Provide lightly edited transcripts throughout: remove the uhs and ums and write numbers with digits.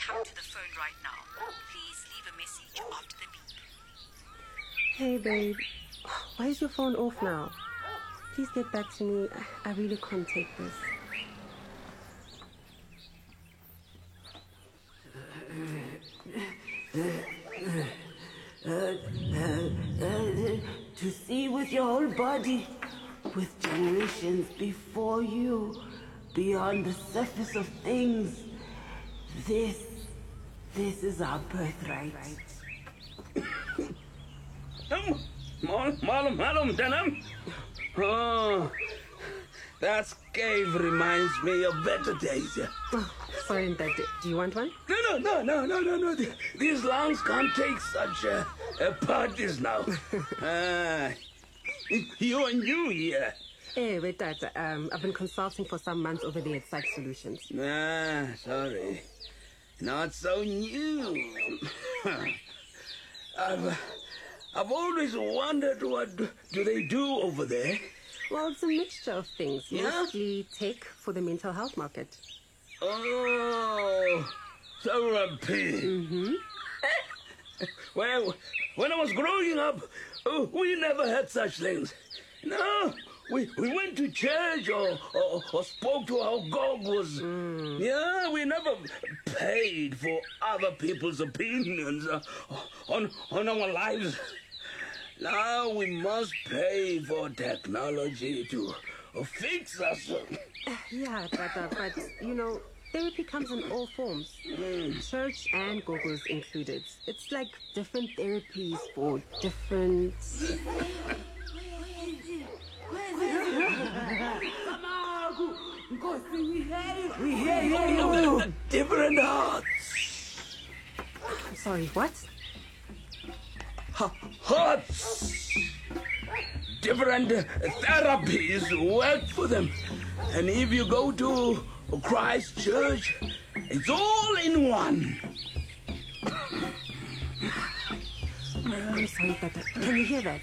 come to the phone right now. Please leave a message after the beep. Hey, babe. Why is your phone off now? Please get back to me. I really can't take this. To see with your whole body, with generations before you, beyond the surface of things. This is our birthright. Malum, Denham. Oh, that cave reminds me of better days. Oh, sorry, Dad. Do you want one? No. These lungs can't take such parties now. You and you here. Hey, wait, Dad. I've been consulting for some months over there at Psych Solutions. Sorry. Not so new. I've always wondered what do they do over there. Well, it's a mixture of things. Yeah? Mostly tech for the mental health market. Oh, therapy. Mm-hmm. Well, when I was growing up, we never had such things. No, we went to church or spoke to our God was. Yeah, we never paid for other people's opinions on our lives. Now we must pay for technology to fix us. Yeah, but you know, therapy comes in all forms. Church and Google's included. It's like different therapies for different... We hear you. Different hearts. I'm sorry, what? Hearts. Different therapies work for them. And if you go to Christ Church, it's all in one. I'm sorry, but can you hear that?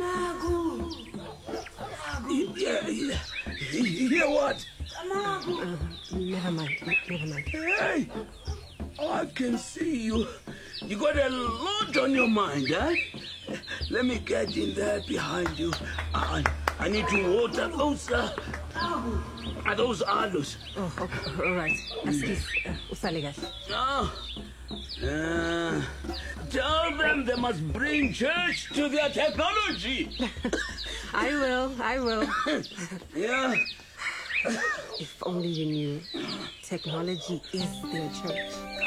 Yeah. Hear what? Never mind. Hey, I can see you. You got a lot on your mind, eh? Let me get in there behind you. I need to water those aloes. Oh, okay. All right. Excuse, usalegas. Tell them they must bring church to their technology. I will. Yeah. If only you knew, technology is their church.